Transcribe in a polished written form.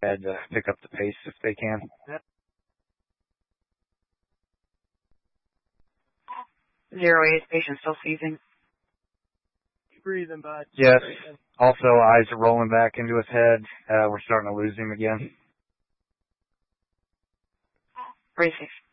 had to pick up the pace if they can. Yep. 08, patient still seizing. Keep breathing, bud. Yes. Also, eyes are rolling back into his head. We're starting to lose him again. 36.